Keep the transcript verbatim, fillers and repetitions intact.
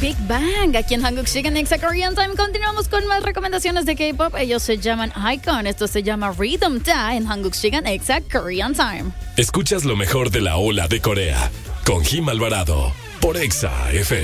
Big Bang. Aquí en Hanguk Chicken Exa Korean Time continuamos con más recomendaciones de K-pop. Ellos se llaman Icon. Esto se llama Rhythm Da en Hanguk Chicken Exa Korean Time. Escuchas lo mejor de la ola de Corea con Jim Alvarado por Exa F M.